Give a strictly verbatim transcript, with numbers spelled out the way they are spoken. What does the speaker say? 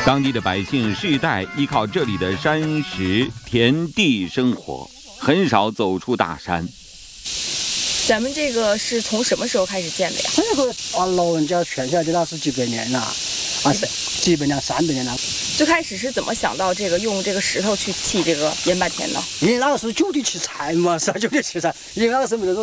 当地的百姓世代依靠这里的山石田地生活，很少走出大山。 咱们这个是从什么时候开始建的呀？ 这个啊，老人家传下来的那是几百年了，啊，几百年、三百年了。 最开始是怎么想到这个用这个石头去砌这个盐坂田呢？ 因为那个时候就地取材嘛，是吧？就地取材，因为那个时候没得说